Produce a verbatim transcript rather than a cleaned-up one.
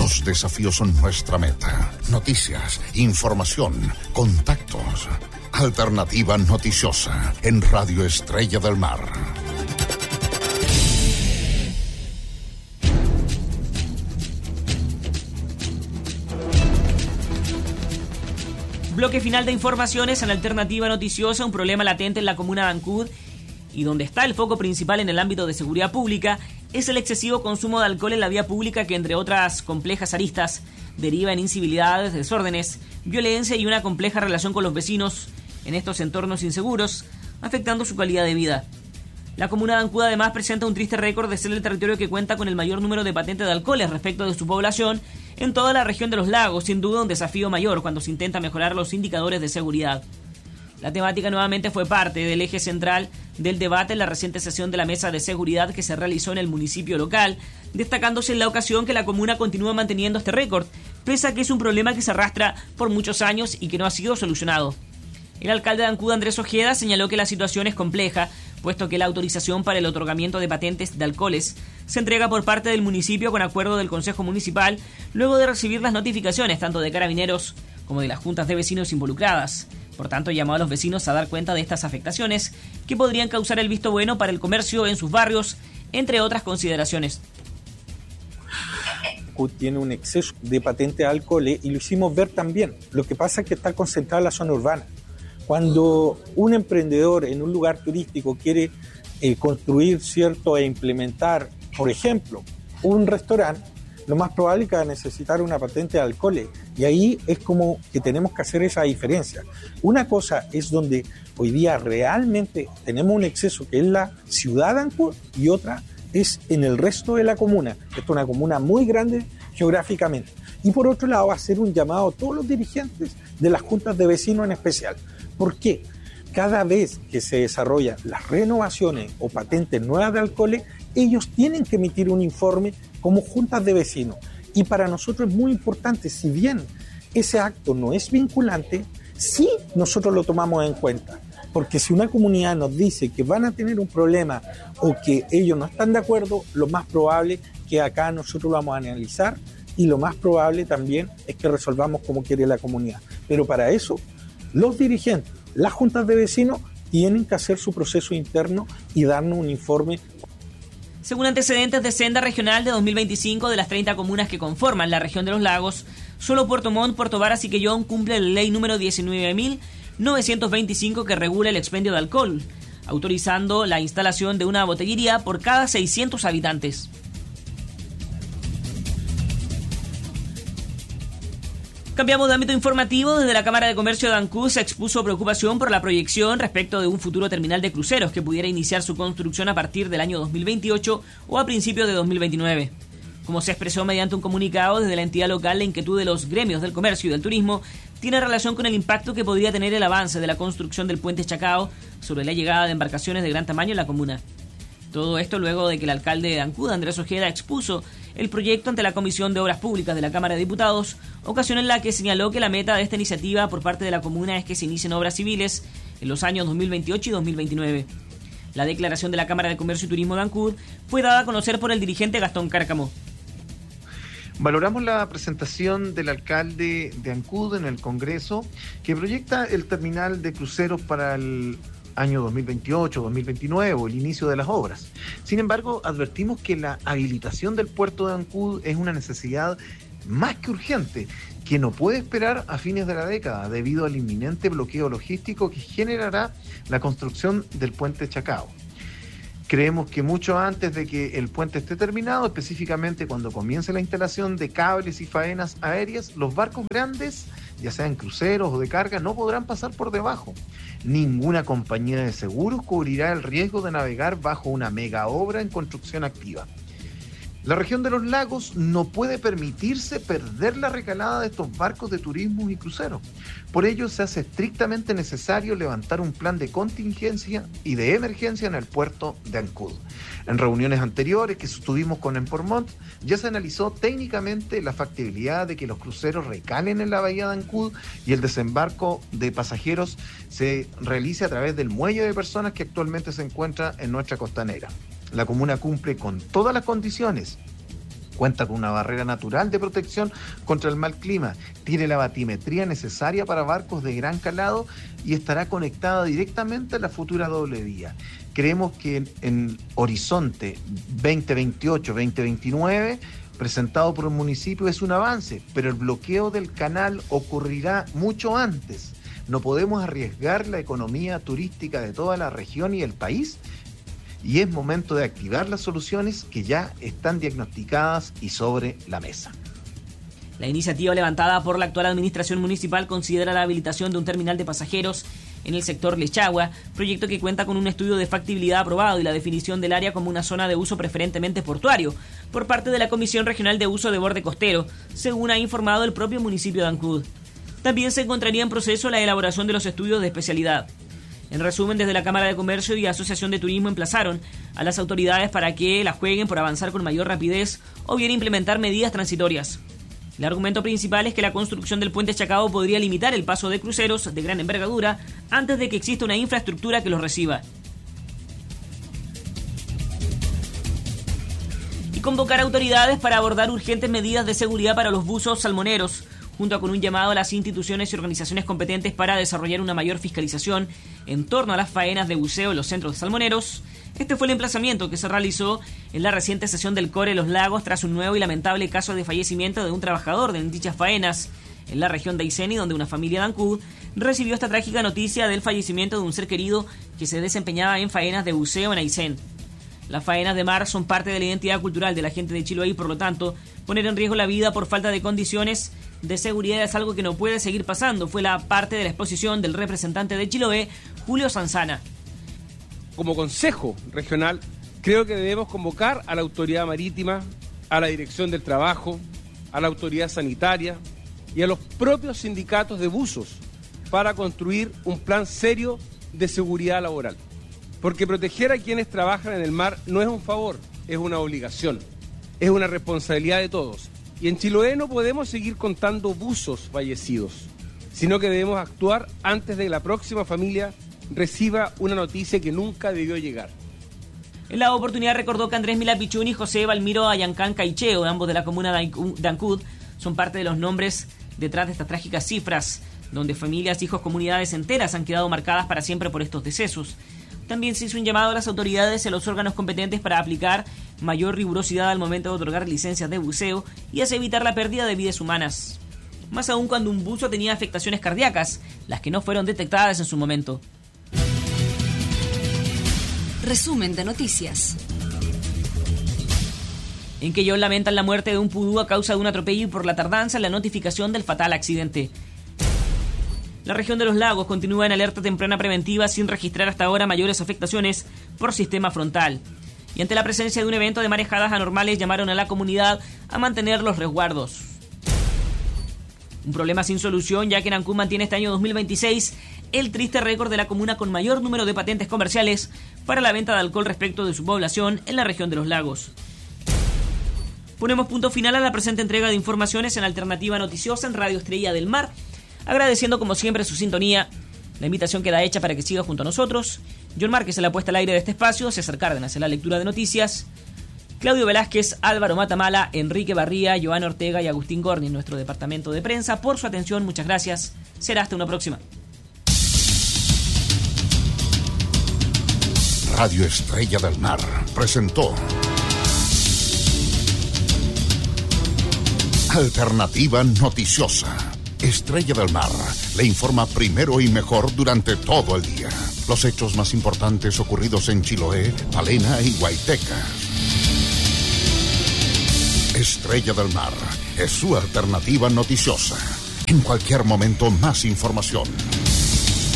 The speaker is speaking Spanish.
Los desafíos son nuestra meta. Noticias, información, contactos. Alternativa Noticiosa en Radio Estrella del Mar. Bloque final de informaciones en Alternativa Noticiosa. Un problema latente en la comuna de Ancud y donde está el foco principal en el ámbito de seguridad pública es el excesivo consumo de alcohol en la vía pública, que entre otras complejas aristas deriva en incivilidades, desórdenes, violencia y una compleja relación con los vecinos en estos entornos inseguros, afectando su calidad de vida. La comuna de Ancud además presenta un triste récord de ser el territorio que cuenta con el mayor número de patentes de alcoholes respecto de su población en toda la región de los lagos, sin duda un desafío mayor cuando se intenta mejorar los indicadores de seguridad. La temática nuevamente fue parte del eje central del debate en la reciente sesión de la Mesa de Seguridad que se realizó en el municipio local, destacándose en la ocasión que la comuna continúa manteniendo este récord, pese a que es un problema que se arrastra por muchos años y que no ha sido solucionado. El alcalde de Ancud, Andrés Ojeda, señaló que la situación es compleja, puesto que la autorización para el otorgamiento de patentes de alcoholes se entrega por parte del municipio con acuerdo del Consejo Municipal, luego de recibir las notificaciones tanto de carabineros como de las juntas de vecinos involucradas. Por tanto, llamó a los vecinos a dar cuenta de estas afectaciones que podrían causar el visto bueno para el comercio en sus barrios, entre otras consideraciones. Tiene un exceso de patentes de alcohol y lo hicimos ver también. Lo que pasa es que está concentrada en la zona urbana. Cuando un emprendedor en un lugar turístico quiere eh, construir, cierto, e implementar, por ejemplo, un restaurante, lo más probable es que va a necesitar una patente de alcohol. Y ahí es como que tenemos que hacer esa diferencia. Una cosa es donde hoy día realmente tenemos un exceso, que es la ciudad de Ancud, y otra es en el resto de la comuna. Esta es una comuna muy grande geográficamente. Y por otro lado, hacer un llamado a todos los dirigentes de las juntas de vecinos en especial. ¿Por qué? Cada vez que se desarrollan las renovaciones o patentes nuevas de alcoholes, ellos tienen que emitir un informe como juntas de vecinos. Y para nosotros es muy importante, si bien ese acto no es vinculante, sí nosotros lo tomamos en cuenta. Porque si una comunidad nos dice que van a tener un problema o que ellos no están de acuerdo, lo más probable es que acá nosotros lo vamos a analizar y lo más probable también es que resolvamos como quiere la comunidad. Pero para eso, los dirigentes, las juntas de vecinos, tienen que hacer su proceso interno y darnos un informe. Según antecedentes de Senda Regional de dos mil veinticinco, de las treinta comunas que conforman la región de los lagos, solo Puerto Montt, Puerto Varas y Quellón cumple la ley número diecinueve mil novecientos veinticinco que regula el expendio de alcohol, autorizando la instalación de una botellería por cada seiscientos habitantes. Cambiamos de ámbito informativo. Desde la Cámara de Comercio de Ancud se expuso preocupación por la proyección respecto de un futuro terminal de cruceros que pudiera iniciar su construcción a partir del año dos mil veintiocho o a principios de dos mil veintinueve. Como se expresó mediante un comunicado desde la entidad local, la inquietud de los gremios del comercio y del turismo tiene relación con el impacto que podría tener el avance de la construcción del puente Chacao sobre la llegada de embarcaciones de gran tamaño en la comuna. Todo esto luego de que el alcalde de Ancud, Andrés Ojeda, expuso el proyecto ante la Comisión de Obras Públicas de la Cámara de Diputados, ocasión en la que señaló que la meta de esta iniciativa por parte de la comuna es que se inicien obras civiles en los años dos mil veintiocho y dos mil veintinueve. La declaración de la Cámara de Comercio y Turismo de Ancud fue dada a conocer por el dirigente Gastón Cárcamo. Valoramos la presentación del alcalde de Ancud en el Congreso, que proyecta el terminal de cruceros para el año dos mil veintiocho, dos mil veintinueve, o el inicio de las obras. Sin embargo, advertimos que la habilitación del puerto de Ancud es una necesidad más que urgente, que no puede esperar a fines de la década debido al inminente bloqueo logístico que generará la construcción del puente Chacao. Creemos que mucho antes de que el puente esté terminado, específicamente cuando comience la instalación de cables y faenas aéreas, los barcos grandes, ya sean cruceros o de carga, no podrán pasar por debajo. Ninguna compañía de seguros cubrirá el riesgo de navegar bajo una mega obra en construcción activa. La región de los lagos no puede permitirse perder la recalada de estos barcos de turismo y cruceros. Por ello, se hace estrictamente necesario levantar un plan de contingencia y de emergencia en el puerto de Ancud. En reuniones anteriores que sostuvimos con Empormont, ya se analizó técnicamente la factibilidad de que los cruceros recalen en la bahía de Ancud y el desembarco de pasajeros se realice a través del muelle de personas que actualmente se encuentra en nuestra costanera. La comuna cumple con todas las condiciones Cuenta con una barrera natural de protección contra el mal clima, tiene la batimetría necesaria para barcos de gran calado y estará conectada directamente a la futura doble vía. Creemos que en, en Horizonte veinte veintiocho veinte veintinueve, presentado por el municipio, es un avance, pero el bloqueo del canal ocurrirá mucho antes. No podemos arriesgar la economía turística de toda la región y el país, y es momento de activar las soluciones que ya están diagnosticadas y sobre la mesa. La iniciativa levantada por la actual administración municipal considera la habilitación de un terminal de pasajeros en el sector Lechagua, proyecto que cuenta con un estudio de factibilidad aprobado y la definición del área como una zona de uso preferentemente portuario por parte de la Comisión Regional de Uso de Borde Costero, según ha informado el propio municipio de Ancud. También se encontraría en proceso la elaboración de los estudios de especialidad. En resumen, desde la Cámara de Comercio y Asociación de Turismo emplazaron a las autoridades para que la jueguen por avanzar con mayor rapidez o bien implementar medidas transitorias. El argumento principal es que la construcción del puente Chacao podría limitar el paso de cruceros de gran envergadura antes de que exista una infraestructura que los reciba. Y convocar autoridades para abordar urgentes medidas de seguridad para los buzos salmoneros, junto con un llamado a las instituciones y organizaciones competentes para desarrollar una mayor fiscalización en torno a las faenas de buceo en los centros salmoneros. Este fue el emplazamiento que se realizó en la reciente sesión del Core Los Lagos tras un nuevo y lamentable caso de fallecimiento de un trabajador de dichas faenas en la región de Aysén, donde una familia de Ancud recibió esta trágica noticia del fallecimiento de un ser querido que se desempeñaba en faenas de buceo en Aysén. Las faenas de mar son parte de la identidad cultural de la gente de Chiloé y, por lo tanto, poner en riesgo la vida por falta de condiciones de seguridad es algo que no puede seguir pasando. Fue la parte de la exposición del representante de Chiloé, Julio Sanzana. Como Consejo Regional, creo que debemos convocar a la Autoridad Marítima, a la Dirección del Trabajo, a la Autoridad Sanitaria y a los propios sindicatos de buzos para construir un plan serio de seguridad laboral. Porque proteger a quienes trabajan en el mar no es un favor, es una obligación, es una responsabilidad de todos. Y en Chiloé no podemos seguir contando buzos fallecidos, sino que debemos actuar antes de que la próxima familia reciba una noticia que nunca debió llegar. En la oportunidad recordó que Andrés Milapichún y José Valmiro Ayancán Caicheo, ambos de la comuna de Ancud, son parte de los nombres detrás de estas trágicas cifras, donde familias, hijos, comunidades enteras han quedado marcadas para siempre por estos decesos. También se hizo un llamado a las autoridades y a los órganos competentes para aplicar mayor rigurosidad al momento de otorgar licencias de buceo y así evitar la pérdida de vidas humanas. Más aún cuando un buzo tenía afectaciones cardíacas, las que no fueron detectadas en su momento. Resumen de noticias. En Quellón lamentan la muerte de un pudú a causa de un atropello y por la tardanza en la notificación del fatal accidente. La región de los lagos continúa en alerta temprana preventiva sin registrar hasta ahora mayores afectaciones por sistema frontal. Y ante la presencia de un evento de marejadas anormales llamaron a la comunidad a mantener los resguardos. Un problema sin solución, ya que Ancud mantiene este año dos mil veintiséis el triste récord de la comuna con mayor número de patentes comerciales para la venta de alcohol respecto de su población en la región de los lagos. Ponemos punto final a la presente entrega de informaciones en Alternativa Noticiosa en Radio Estrella del Mar, agradeciendo como siempre su sintonía. La invitación queda hecha para que siga junto a nosotros. John Márquez en la puesta al aire de este espacio, César Cárdenas en la lectura de noticias, Claudio Velázquez, Álvaro Matamala, Enrique Barría, Joana Ortega y Agustín Gorni en nuestro departamento de prensa. Por su atención, muchas gracias. Será hasta una próxima. Radio Estrella del Mar presentó Alternativa Noticiosa. Estrella del Mar le informa primero y mejor durante todo el día. Los hechos más importantes ocurridos en Chiloé, Palena y Guayteca. Estrella del Mar es su alternativa noticiosa. En cualquier momento, más información.